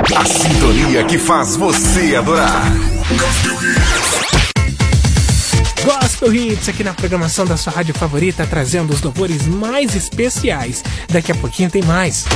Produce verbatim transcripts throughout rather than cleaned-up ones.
A sintonia que faz você adorar. Gospel Hits aqui na programação da sua rádio favorita, trazendo os louvores mais especiais. Daqui a pouquinho tem mais.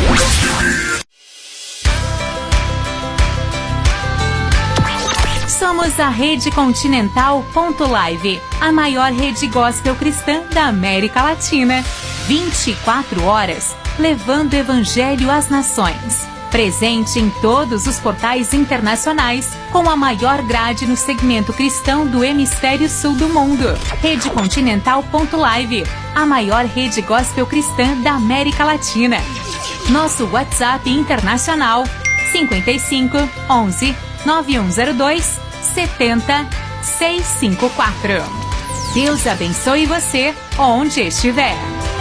Somos a Rede Continental ponto live, a maior rede gospel cristã da América Latina. vinte e quatro horas, levando o evangelho às nações. Presente em todos os portais internacionais, com a maior grade no segmento cristão do hemisfério sul do mundo. Rede Continental ponto live, a maior rede gospel cristã da América Latina. Nosso WhatsApp internacional cinquenta e cinco, onze, nove um zero dois, setenta, seiscentos e cinquenta e quatro. Deus abençoe você onde estiver.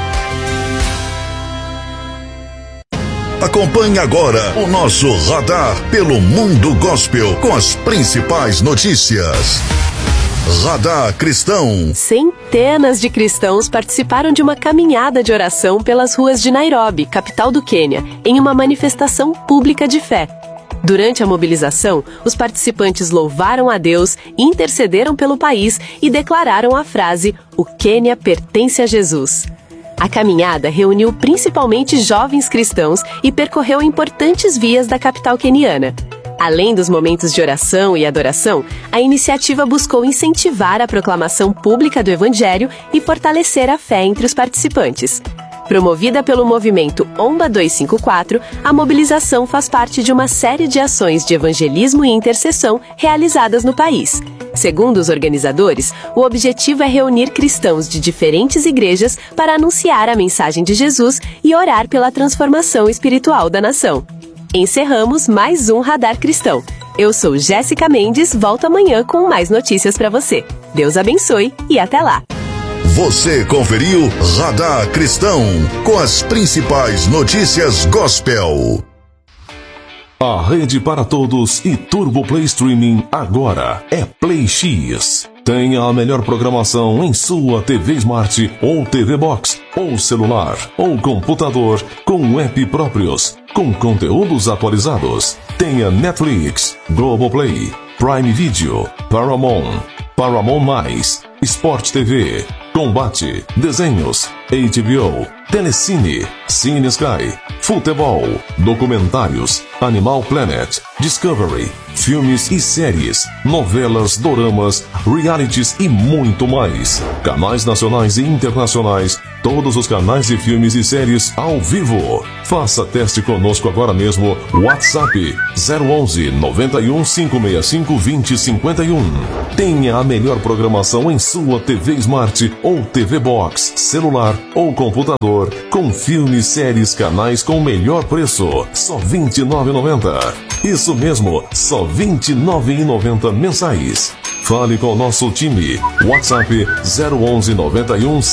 Acompanhe agora o nosso radar pelo mundo gospel com as principais notícias. Radar Cristão. Centenas de cristãos participaram de uma caminhada de oração pelas ruas de Nairobi, capital do Quênia, em uma manifestação pública de fé. Durante a mobilização, os participantes louvaram a Deus, intercederam pelo país e declararam a frase: "O Quênia pertence a Jesus". A caminhada reuniu principalmente jovens cristãos e percorreu importantes vias da capital queniana. Além dos momentos de oração e adoração, a iniciativa buscou incentivar a proclamação pública do Evangelho e fortalecer a fé entre os participantes. Promovida pelo movimento Omba duzentos e cinquenta e quatro, a mobilização faz parte de uma série de ações de evangelismo e intercessão realizadas no país. Segundo os organizadores, o objetivo é reunir cristãos de diferentes igrejas para anunciar a mensagem de Jesus e orar pela transformação espiritual da nação. Encerramos mais um Radar Cristão. Eu sou Jéssica Mendes, volto amanhã com mais notícias para você. Deus abençoe e até lá! Você conferiu Radar Cristão com as principais notícias gospel. A rede para todos e Turbo Play Streaming agora é Play X. Tenha a melhor programação em sua T V Smart ou T V Box, ou celular, ou computador, com app próprios, com conteúdos atualizados. Tenha Netflix, Globoplay, Prime Video, Paramount, Paramount Mais, Sport T V, Combate, Desenhos, H B O, Telecine, Cine Sky, Futebol, Documentários, Animal Planet, Discovery, filmes e séries, novelas, doramas, realities e muito mais. Canais nacionais e internacionais, todos os canais de filmes e séries ao vivo. Faça teste conosco agora mesmo. WhatsApp zero onze, noventa e um, cinco seis cinco, vinte, cinquenta e um. Tenha a melhor programação em sua T V Smart ou T V Box, celular ou computador, com filmes, séries, canais com o melhor preço, só vinte e nove reais e noventa centavos. Isso mesmo, só vinte e nove reais e noventa centavos mensais. Fale com o nosso time. WhatsApp zero onze, noventa e um,